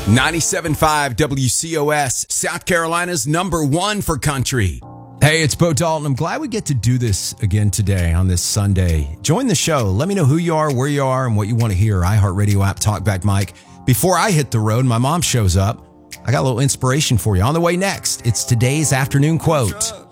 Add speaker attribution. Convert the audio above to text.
Speaker 1: 97.5 WCOS, South Carolina's #1 for country. Hey, it's Bo Dalton. I'm glad we get to do this again today on this Sunday. Join the show. Let me know who you are, where you are, and what you want to hear. iHeartRadio app, Talkback Mike. Before I hit the road, my mom shows up. I got a little inspiration for you. On the way next, it's today's afternoon quote.